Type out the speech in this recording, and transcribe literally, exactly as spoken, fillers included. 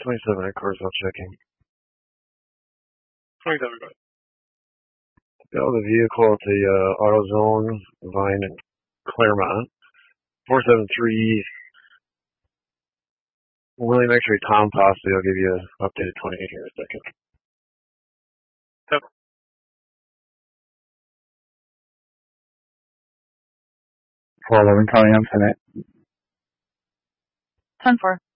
twenty-seven at Carswell checking. twenty-seven, go ahead. Got the vehicle at the uh, AutoZone, Vine and Claremont. four seven three William X-ray Tom Posse. I'll give you an updated twenty-eight here in a second. Yep. four eleven County, I'm ten eight. ten four.